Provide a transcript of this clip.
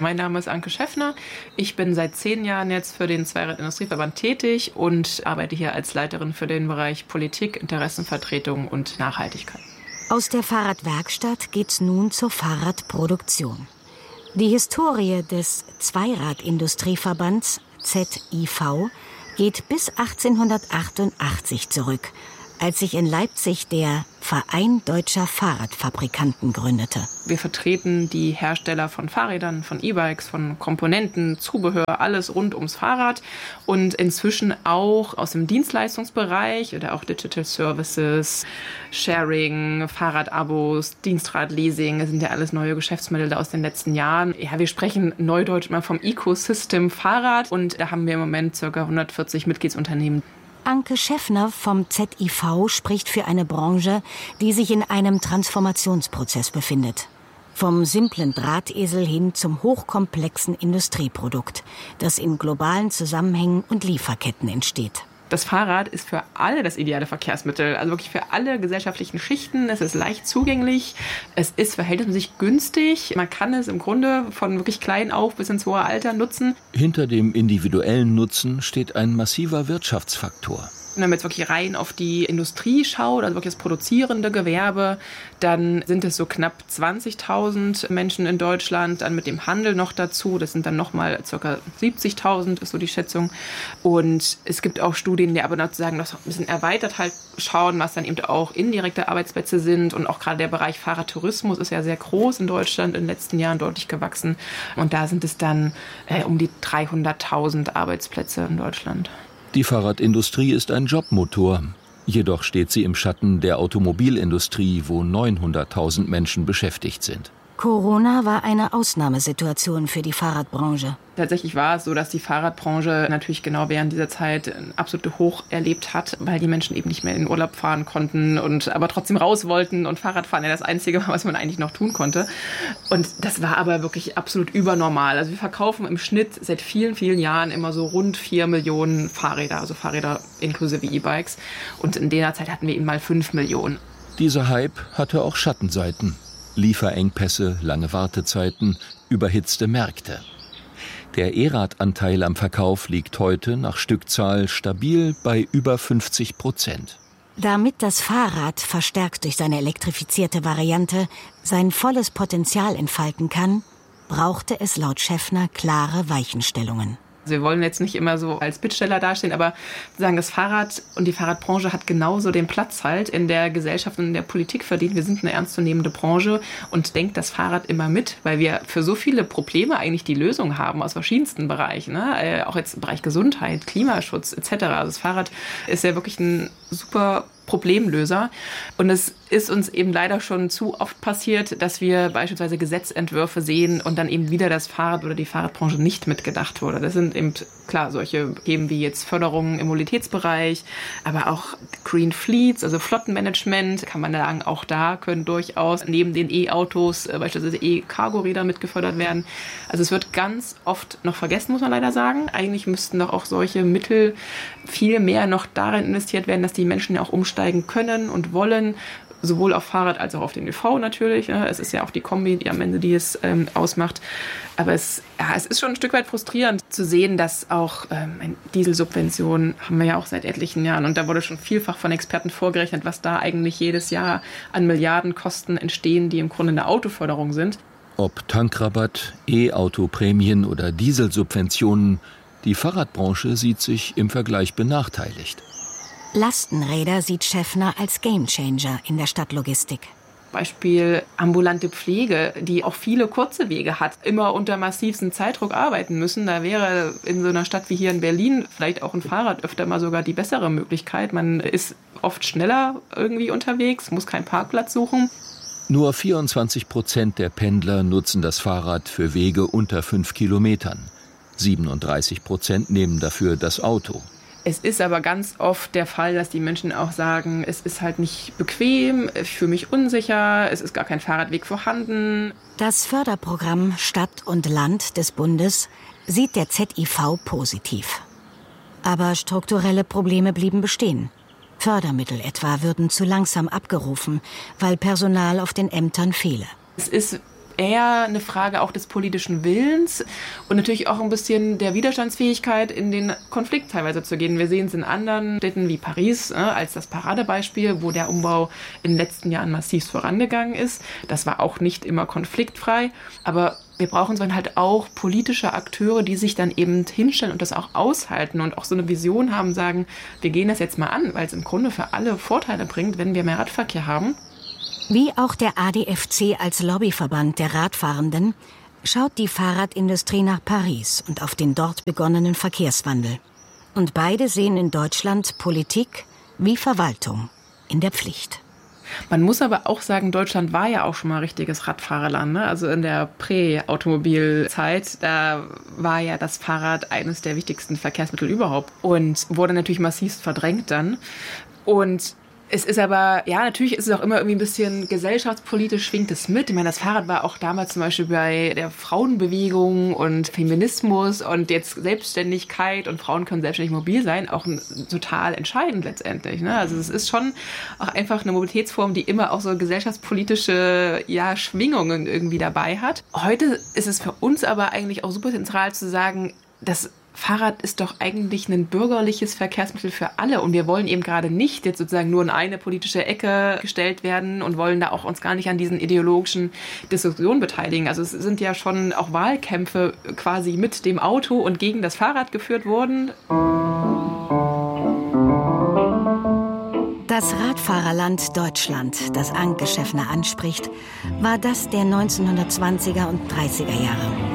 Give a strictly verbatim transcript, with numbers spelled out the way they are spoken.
Mein Name ist Anke Schäffner. Ich bin seit zehn Jahren jetzt für den Zweirad-Industrieverband tätig und arbeite hier als Leiterin für den Bereich Politik, Interessenvertretung und Nachhaltigkeit. Aus der Fahrradwerkstatt geht's nun zur Fahrradproduktion. Die Historie des Zweirad-Industrieverbands Z I V geht bis achtzehnhundertachtundachtzig zurück, als sich in Leipzig der Verein Deutscher Fahrradfabrikanten gründete. Wir vertreten die Hersteller von Fahrrädern, von E-Bikes, von Komponenten, Zubehör, alles rund ums Fahrrad und inzwischen auch aus dem Dienstleistungsbereich oder auch Digital Services, Sharing, Fahrradabos, Dienstradleasing, das sind ja alles neue Geschäftsmodelle aus den letzten Jahren. Ja, wir sprechen neudeutsch immer vom Ecosystem Fahrrad und da haben wir im Moment ca. hundertvierzig Mitgliedsunternehmen. Anke Schäffner vom Z I V spricht für eine Branche, die sich in einem Transformationsprozess befindet. Vom simplen Drahtesel hin zum hochkomplexen Industrieprodukt, das in globalen Zusammenhängen und Lieferketten entsteht. Das Fahrrad ist für alle das ideale Verkehrsmittel, also wirklich für alle gesellschaftlichen Schichten. Es ist leicht zugänglich, es ist verhältnismäßig günstig. Man kann es im Grunde von wirklich klein auf bis ins hohe Alter nutzen. Hinter dem individuellen Nutzen steht ein massiver Wirtschaftsfaktor. Wenn man jetzt wirklich rein auf die Industrie schaut, also wirklich das produzierende Gewerbe, dann sind es so knapp zwanzigtausend Menschen in Deutschland, dann mit dem Handel noch dazu, das sind dann nochmal ca. siebzigtausend, ist so die Schätzung. Und es gibt auch Studien, die aber noch sagen, noch ein bisschen erweitert halt schauen, was dann eben auch indirekte Arbeitsplätze sind. Und auch gerade der Bereich Fahrradtourismus ist ja sehr groß in Deutschland, in den letzten Jahren deutlich gewachsen. Und da sind es dann äh, um die dreihunderttausend Arbeitsplätze in Deutschland. Die Fahrradindustrie ist ein Jobmotor. Jedoch steht sie im Schatten der Automobilindustrie, wo neunhunderttausend Menschen beschäftigt sind. Corona war eine Ausnahmesituation für die Fahrradbranche. Tatsächlich war es so, dass die Fahrradbranche natürlich genau während dieser Zeit ein absolutes Hoch erlebt hat, weil die Menschen eben nicht mehr in den Urlaub fahren konnten und aber trotzdem raus wollten und Fahrradfahren ja das Einzige war, was man eigentlich noch tun konnte. Und das war aber wirklich absolut übernormal. Also wir verkaufen im Schnitt seit vielen, vielen Jahren immer so rund vier Millionen Fahrräder, also Fahrräder inklusive E-Bikes. Und in der Zeit hatten wir eben mal fünf Millionen. Dieser Hype hatte auch Schattenseiten. Lieferengpässe, lange Wartezeiten, überhitzte Märkte. Der E-Rad-Anteil am Verkauf liegt heute nach Stückzahl stabil bei über fünfzig Prozent. Damit das Fahrrad, verstärkt durch seine elektrifizierte Variante, sein volles Potenzial entfalten kann, brauchte es laut Schäffner klare Weichenstellungen. Wir wollen jetzt nicht immer so als Bittsteller dastehen, aber sagen, das Fahrrad und die Fahrradbranche hat genauso den Platz halt in der Gesellschaft und in der Politik verdient. Wir sind eine ernstzunehmende Branche und denkt das Fahrrad immer mit, weil wir für so viele Probleme eigentlich die Lösung haben aus verschiedensten Bereichen, ne? Äh, auch jetzt im Bereich Gesundheit, Klimaschutz et cetera. Also das Fahrrad ist ja wirklich ein super Problemlöser. Und es ist uns eben leider schon zu oft passiert, dass wir beispielsweise Gesetzentwürfe sehen und dann eben wieder das Fahrrad oder die Fahrradbranche nicht mitgedacht wurde. Das sind eben, klar, solche Themen wie jetzt Förderungen im Mobilitätsbereich, aber auch Green Fleets, also Flottenmanagement, kann man sagen, auch da können durchaus neben den E-Autos äh, beispielsweise E-Cargo-Räder mitgefördert werden. Also es wird ganz oft noch vergessen, muss man leider sagen. Eigentlich müssten doch auch solche Mittel viel mehr noch darin investiert werden, dass die Menschen ja auch umsteigen können und wollen, sowohl auf Fahrrad als auch auf den Ö V natürlich. Es ist ja auch die Kombi, die am Ende die es ähm, ausmacht. Aber es, ja, es ist schon ein Stück weit frustrierend zu sehen, dass auch ähm, Dieselsubventionen haben wir ja auch seit etlichen Jahren. Und da wurde schon vielfach von Experten vorgerechnet, was da eigentlich jedes Jahr an Milliardenkosten entstehen, die im Grunde eine Autoförderung sind. Ob Tankrabatt, E-Auto-Prämien oder Dieselsubventionen, die Fahrradbranche sieht sich im Vergleich benachteiligt. Lastenräder sieht Schäffner als Gamechanger in der Stadtlogistik. Beispiel ambulante Pflege, die auch viele kurze Wege hat, immer unter massivstem Zeitdruck arbeiten müssen. Da wäre in so einer Stadt wie hier in Berlin vielleicht auch ein Fahrrad öfter mal sogar die bessere Möglichkeit. Man ist oft schneller irgendwie unterwegs, muss keinen Parkplatz suchen. Nur vierundzwanzig Prozent der Pendler nutzen das Fahrrad für Wege unter fünf Kilometern. siebenunddreißig Prozent nehmen dafür das Auto. Es ist aber ganz oft der Fall, dass die Menschen auch sagen, es ist halt nicht bequem, ich fühle mich unsicher, es ist gar kein Fahrradweg vorhanden. Das Förderprogramm Stadt und Land des Bundes sieht der Z I V positiv. Aber strukturelle Probleme blieben bestehen. Fördermittel etwa würden zu langsam abgerufen, weil Personal auf den Ämtern fehle. Es ist eher eine Frage auch des politischen Willens und natürlich auch ein bisschen der Widerstandsfähigkeit, in den Konflikt teilweise zu gehen. Wir sehen es in anderen Städten wie Paris äh, als das Paradebeispiel, wo der Umbau in den letzten Jahren massiv vorangegangen ist. Das war auch nicht immer konfliktfrei, aber wir brauchen dann halt auch politische Akteure, die sich dann eben hinstellen und das auch aushalten und auch so eine Vision haben, sagen, wir gehen das jetzt mal an, weil es im Grunde für alle Vorteile bringt, wenn wir mehr Radverkehr haben. Wie auch der A D F C als Lobbyverband der Radfahrenden schaut die Fahrradindustrie nach Paris und auf den dort begonnenen Verkehrswandel. Und beide sehen in Deutschland Politik wie Verwaltung in der Pflicht. Man muss aber auch sagen, Deutschland war ja auch schon mal richtiges Radfahrerland. Ne? Also in der Prä-Automobilzeit, da war ja das Fahrrad eines der wichtigsten Verkehrsmittel überhaupt und wurde natürlich massiv verdrängt dann. Und es ist aber, ja, natürlich ist es auch immer irgendwie ein bisschen gesellschaftspolitisch, schwingt es mit. Ich meine, das Fahrrad war auch damals zum Beispiel bei der Frauenbewegung und Feminismus und jetzt Selbstständigkeit und Frauen können selbstständig mobil sein, auch ein, total entscheidend letztendlich. Ne? Also es ist schon auch einfach eine Mobilitätsform, die immer auch so gesellschaftspolitische ja, Schwingungen irgendwie dabei hat. Heute ist es für uns aber eigentlich auch super zentral zu sagen, dass Fahrrad ist doch eigentlich ein bürgerliches Verkehrsmittel für alle und wir wollen eben gerade nicht jetzt sozusagen nur in eine politische Ecke gestellt werden und wollen da auch uns gar nicht an diesen ideologischen Diskussionen beteiligen. Also es sind ja schon auch Wahlkämpfe quasi mit dem Auto und gegen das Fahrrad geführt worden. Das Radfahrerland Deutschland, das Anke Schäffner anspricht, war das der neunzehnhundertzwanziger und dreißiger Jahre.